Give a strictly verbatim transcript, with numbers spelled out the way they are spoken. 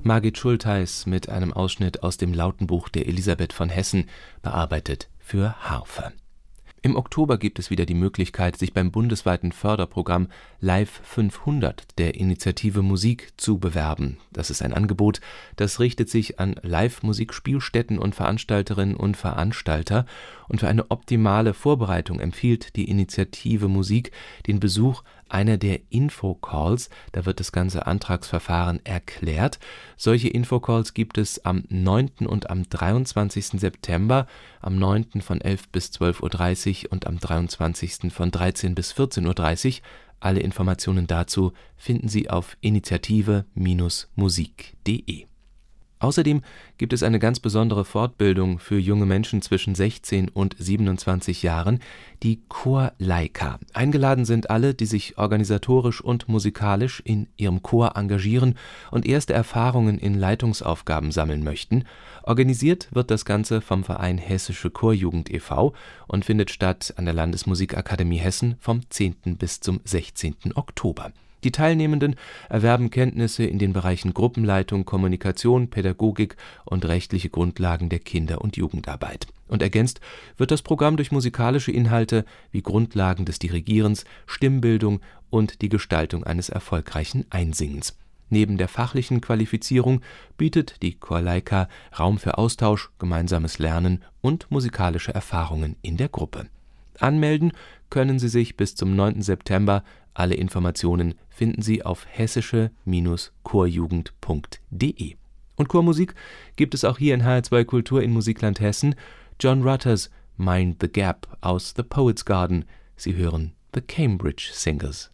Margit Schultheis mit einem Ausschnitt aus dem Lautenbuch der Elisabeth von Hessen, bearbeitet für Harfe. Im Oktober gibt es wieder die Möglichkeit, sich beim bundesweiten Förderprogramm Live fünfhundert der Initiative Musik zu bewerben. Das ist ein Angebot, das richtet sich an Live-Musikspielstätten und Veranstalterinnen und Veranstalter, und für eine optimale Vorbereitung empfiehlt die Initiative Musik den Besuch einer der Infocalls. Da wird das ganze Antragsverfahren erklärt. Solche Infocalls gibt es am neunten und am dreiundzwanzigsten September, am neunten von elf bis zwölf Uhr dreißig und am dreiundzwanzigsten von dreizehn bis vierzehn Uhr dreißig. Alle Informationen dazu finden Sie auf initiative Bindestrich musik punkt de. Außerdem gibt es eine ganz besondere Fortbildung für junge Menschen zwischen sechzehn und siebenundzwanzig Jahren, die Chorleika. Eingeladen sind alle, die sich organisatorisch und musikalisch in ihrem Chor engagieren und erste Erfahrungen in Leitungsaufgaben sammeln möchten. Organisiert wird das Ganze vom Verein Hessische Chorjugend e V und findet statt an der Landesmusikakademie Hessen vom zehnten bis zum sechzehnten Oktober. Die Teilnehmenden erwerben Kenntnisse in den Bereichen Gruppenleitung, Kommunikation, Pädagogik und rechtliche Grundlagen der Kinder- und Jugendarbeit. Und ergänzt wird das Programm durch musikalische Inhalte wie Grundlagen des Dirigierens, Stimmbildung und die Gestaltung eines erfolgreichen Einsingens. Neben der fachlichen Qualifizierung bietet die Chorleika Raum für Austausch, gemeinsames Lernen und musikalische Erfahrungen in der Gruppe. Anmelden können Sie sich bis zum neunten September. Alle Informationen finden Sie auf hessische Bindestrich chorjugend punkt de. Und Chormusik gibt es auch hier in H R zwei Kultur in Musikland Hessen. John Rutters Mind the Gap aus The Poets Garden. Sie hören The Cambridge Singers.